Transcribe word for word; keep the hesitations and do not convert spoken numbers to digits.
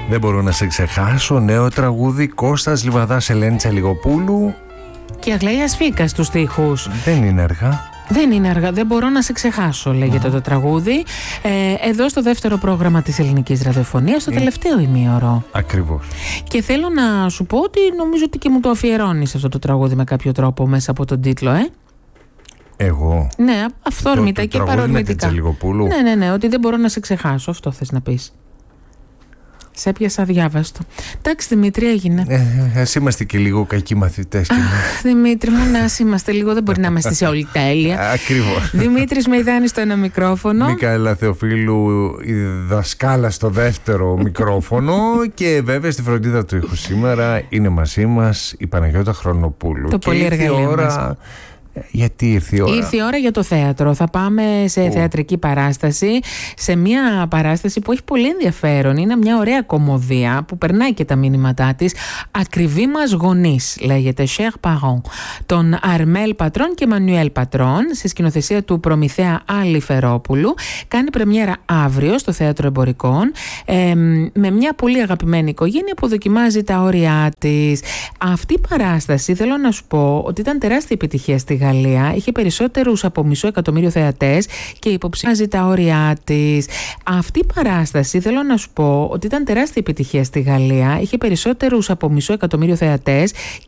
Δεν μπορώ να σε ξεχάσω. Νέο τραγούδι, Κώστας Λιβαδάς, Ελένη Τσαλιγοπούλου και Αγλαία Σφίκα στους στίχους. Δεν είναι αργά. Δεν είναι αργά, δεν μπορώ να σε ξεχάσω, λέγεται mm. το τραγούδι. Ε, εδώ στο δεύτερο πρόγραμμα της ελληνικής ραδιοφωνίας, στο mm. τελευταίο ημίωρο. Ακριβώς. Και θέλω να σου πω ότι νομίζω ότι και μου το αφιερώνεις αυτό το τραγούδι με κάποιο τρόπο μέσα από τον τίτλο, ε. Εγώ. Ναι, αυθόρμητα το, το και παρορμητικά. Ναι, ναι, ναι, ότι δεν μπορώ να σε ξεχάσω, αυτό θες να πεις. Σε έπιασα αδιάβαστο. Εντάξει, Δημήτρη, έγινε. Ε, ας είμαστε και λίγο κακοί μαθητές. Αχ, Δημήτρη μου, να είμαστε λίγο. Δεν μπορεί να είμαστε σε όλη τέλεια. Ακριβώς. Δημήτρης Μεϊδάνης στο ένα μικρόφωνο. Μικαέλα Θεοφίλου, η δασκάλα στο δεύτερο μικρόφωνο. Και βέβαια στη φροντίδα του ήχου σήμερα είναι μαζί μας η Παναγιώτα Χρονοπούλου. Το πολύ εργαλείο μας. Γιατί ήρθε η ώρα. Ήρθε η ώρα για το θέατρο. Θα πάμε σε oh. θεατρική παράσταση. Σε μια παράσταση που έχει πολύ ενδιαφέρον. Είναι μια ωραία κομμωδία που περνάει και τα μήνυματά της. Ακριβή μας γονείς λέγεται. Chers parents. Των Αρμέλ Πατρών και Μανουέλ Πατρών. Σε σκηνοθεσία του Προμηθέα Άλλη Φερόπουλου. Κάνει πρεμιέρα αύριο στο Θέατρο Εμπορικών. Ε, με μια πολύ αγαπημένη οικογένεια που δοκιμάζει τα όρια της. Αυτή η παράσταση θέλω να σου πω ότι ήταν τεράστια επιτυχία στη Γαλλία, είχε περισσότερους από μισό εκατομμύριο θεατές και υποψιάζει τα όρια της. Αυτή η παράσταση θέλω να σου πω ότι ήταν τεράστια επιτυχία στη Γαλλία, είχε περισσότερους από μισό εκατομμύριο θεατές